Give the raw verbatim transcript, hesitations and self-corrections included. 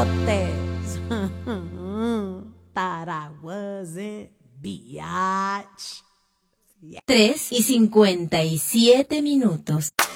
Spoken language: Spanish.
bigotes. Thought I wasn't, biatch. Tres y cincuenta y siete minutos.